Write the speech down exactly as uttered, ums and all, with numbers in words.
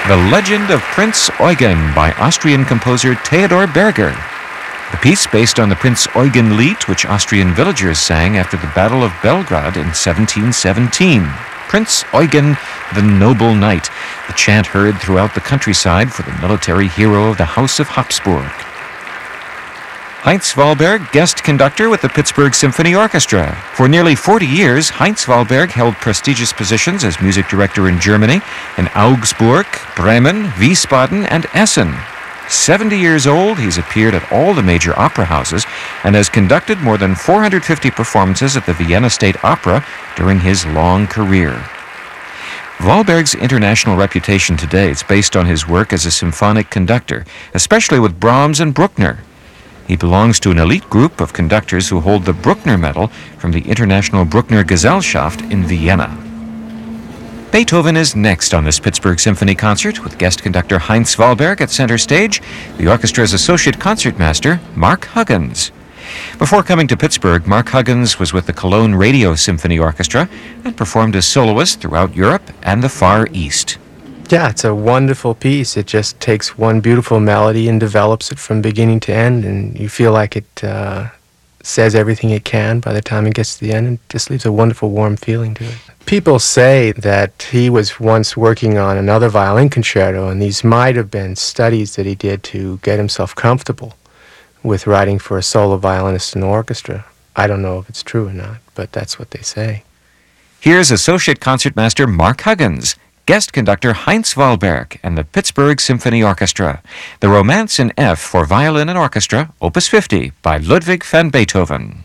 The Legend of Prince Eugen by Austrian composer Theodor Berger. The piece based on the Prince Eugen Lied, which Austrian villagers sang after the Battle of Belgrade in seventeen seventeen. Prince Eugen, the Noble Knight, the chant heard throughout the countryside for the military hero of the House of Habsburg. Heinz Wahlberg, guest conductor with the Pittsburgh Symphony Orchestra. For nearly forty years, Heinz Wahlberg held prestigious positions as music director in Germany, in Augsburg, Bremen, Wiesbaden, and Essen. seventy years old, he's appeared at all the major opera houses and has conducted more than four hundred fifty performances at the Vienna State Opera during his long career. Wahlberg's international reputation today is based on his work as a symphonic conductor, especially with Brahms and Bruckner. He belongs to an elite group of conductors who hold the Bruckner Medal from the International Bruckner Gesellschaft in Vienna. Beethoven is next on this Pittsburgh Symphony concert with guest conductor Heinz Wahlberg at center stage, the orchestra's associate concertmaster, Mark Huggins. Before coming to Pittsburgh, Mark Huggins was with the Cologne Radio Symphony Orchestra and performed as soloist throughout Europe and the Far East. Yeah, it's a wonderful piece. It just takes one beautiful melody and develops it from beginning to end, and you feel like it uh, says everything it can by the time it gets to the end, and just leaves a wonderful, warm feeling to it. People say that he was once working on another violin concerto, and these might have been studies that he did to get himself comfortable with writing for a solo violinist in the orchestra. I don't know if it's true or not, but that's what they say. Here's Associate Concertmaster Mark Huggins, guest conductor Heinz Wahlberg, and the Pittsburgh Symphony Orchestra. The Romance in F for Violin and Orchestra, Opus fifty, by Ludwig van Beethoven.